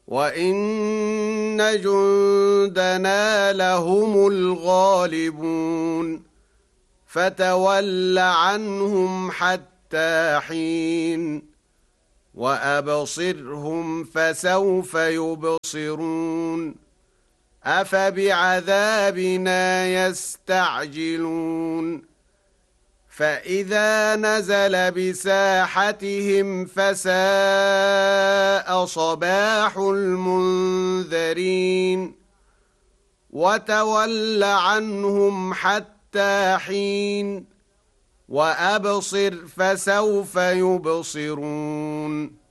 وإن جندنا لهم الغالبون فتول عنهم حتى حين وأبصرهم فسوف يبصرون أفبعذابنا يستعجلون فإذا نزل بساحتهم فساء صباح المنذرين وتول عنهم حتى حين وأبصر فسوف يبصرون